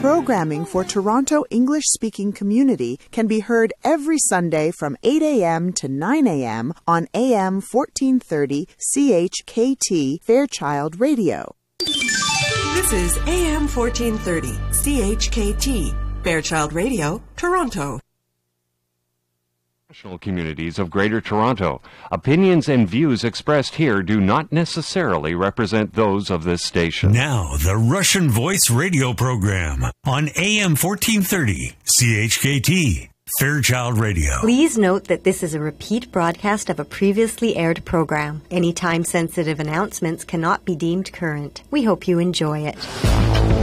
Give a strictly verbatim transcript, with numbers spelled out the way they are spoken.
Programming for Toronto English-speaking community can be heard every Sunday from eight a.m. to nine a.m. on A M fourteen thirty C H K T Fairchild Radio. This is A M fourteen thirty C H K T Fairchild Radio, Toronto. National communities of Greater Toronto. Opinions and views expressed here do not necessarily represent those of this station. Now, the Russian Voice radio program on A M fourteen thirty C H K T, Fairchild Radio. Please note that this is a repeat broadcast of a previously aired program. Any time-sensitive announcements cannot be deemed current. We hope you enjoy it.